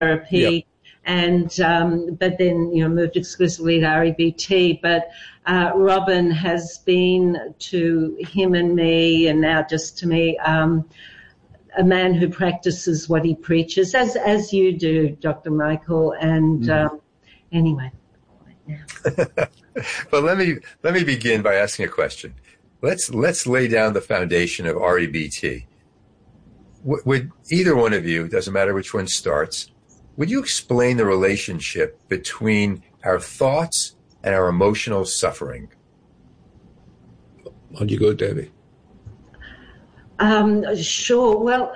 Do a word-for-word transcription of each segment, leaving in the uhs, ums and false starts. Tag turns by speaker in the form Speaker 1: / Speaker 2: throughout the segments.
Speaker 1: therapy.
Speaker 2: Yep.
Speaker 1: And um, but then, you know, moved exclusively to R E B T. But uh, Robin has been to him and me, and now just to me, um, a man who practices what he preaches, as as you do, Doctor Michael. And mm. um, anyway, yeah.
Speaker 3: Well, let me let me begin by asking a question. Let's let's lay down the foundation of R E B T. W- would either one of you, doesn't matter which one starts, would you explain the relationship between our thoughts and our emotional suffering?
Speaker 2: On you go, Debbie.
Speaker 1: Um, sure. Well,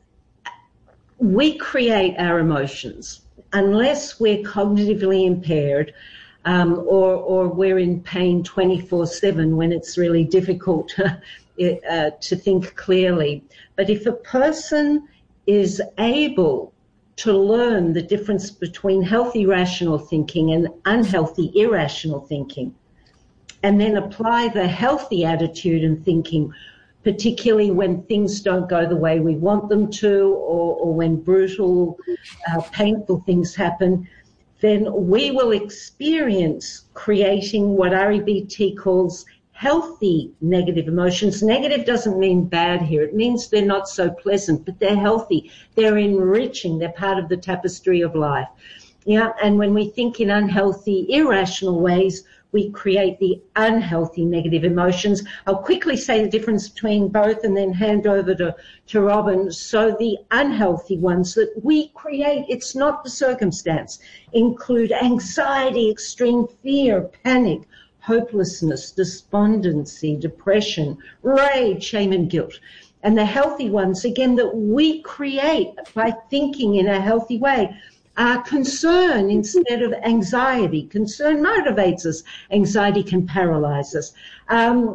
Speaker 1: we create our emotions unless we're cognitively impaired, um, or or we're in pain twenty-four seven when it's really difficult uh, to think clearly. But if a person is able to learn the difference between healthy rational thinking and unhealthy irrational thinking, and then apply the healthy attitude and thinking, particularly when things don't go the way we want them to, or, or when brutal, uh, painful things happen, then we will experience creating what R E B T calls healthy negative emotions. Negative doesn't mean bad here. It means they're not so pleasant, but they're healthy. They're enriching. They're part of the tapestry of life. Yeah, and when we think in unhealthy, irrational ways, we create the unhealthy negative emotions. I'll quickly say the difference between both and then hand over to, to Robin. So the unhealthy ones that we create, it's not the circumstance, include anxiety, extreme fear, panic, hopelessness, despondency, depression, rage, shame, and guilt. And the healthy ones, again, that we create by thinking in a healthy way, are concern instead of anxiety. Concern motivates us. Anxiety can paralyze us. Um,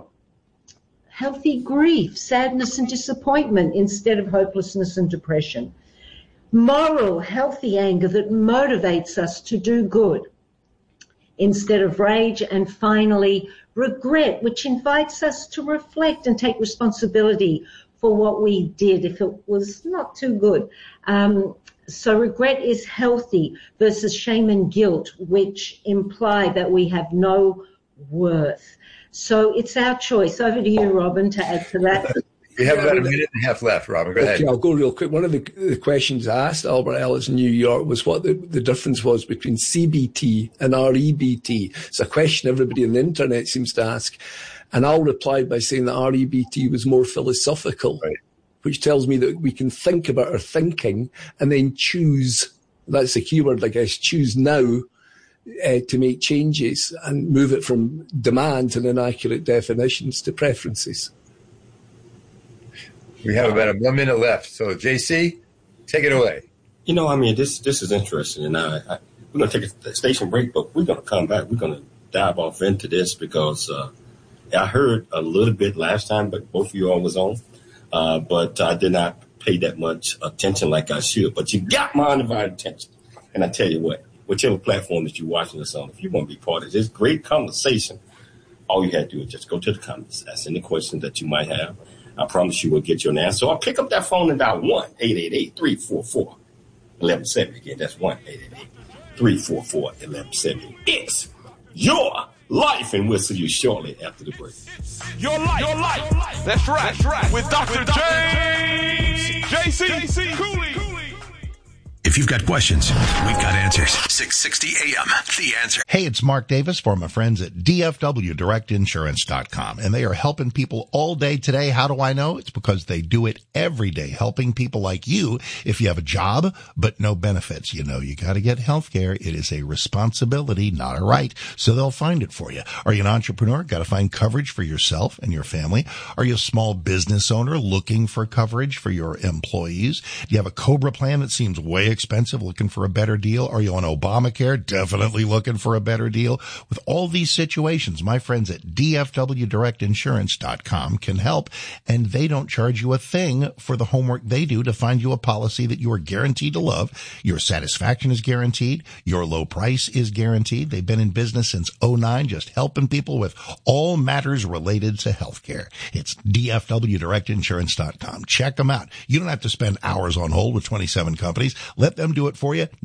Speaker 1: healthy grief, sadness, and disappointment instead of hopelessness and depression. Moral, healthy anger that motivates us to do good instead of rage. And finally, regret, which invites us to reflect and take responsibility for what we did if it was not too good. Um, so regret is healthy versus shame and guilt, which imply that we have no worth. So it's our choice. Over to you, Robin, to add to that.
Speaker 3: We have about a minute and a half left, Robin. Go ahead.
Speaker 2: Okay, I'll go real quick. One of the, the questions I asked Albert Ellis in New York was what the, the difference was between C B T and R E B T. It's a question everybody on the internet seems to ask. And Al replied by saying that R E B T was more philosophical, right, which tells me that we can think about our thinking and then choose, that's the key word, I guess, choose now uh, to make changes and move it from demand and inaccurate definitions to preferences.
Speaker 3: We have about a one minute left. So, J C, take it away.
Speaker 4: You know, I mean, this this is interesting. And I, I, we're going to take a station break, but we're going to come back. We're going to dive off into this because uh, I heard a little bit last time, but both of you all was on. Uh, but I did not pay that much attention like I should. But you got my undivided attention. And I tell you what, whichever platform that you're watching this on, if you want to be part of this great conversation, all you have to do is just go to the comments, ask any questions that you might have. I promise you will get you an answer. Or pick up that phone and dial one eight eight eight, three four four, one one seven zero. Again, that's one eight eight eight, three four four, one one seven zero. It's your life, and we'll see you shortly after the break.
Speaker 5: Your life, your life. That's right, that's right. With Doctor James, J C Cooley.
Speaker 6: If you've got questions, we've got answers. six sixty A M, The Answer.
Speaker 7: Hey, it's Mark Davis for my friends at D F W Direct Insurance dot com, and they are helping people all day today. How do I know? It's because they do it every day, helping people like you. If you have a job but no benefits, you know you got to get health care. It is a responsibility, not a right, so they'll find it for you. Are you an entrepreneur? Got to find coverage for yourself and your family. Are you a small business owner looking for coverage for your employees? Do you have a COBRA plan that seems way expensive, looking for a better deal? Are you on Obamacare? Definitely looking for a better deal. With all these situations, my friends at D F W Direct Insurance dot com can help, and they don't charge you a thing for the homework they do to find you a policy that you are guaranteed to love. Your satisfaction is guaranteed. Your low price is guaranteed. They've been in business since oh nine, just helping people with all matters related to healthcare. It's D F W Direct Insurance dot com. Check them out. You don't have to spend hours on hold with twenty-seven companies. Let let them do it for you.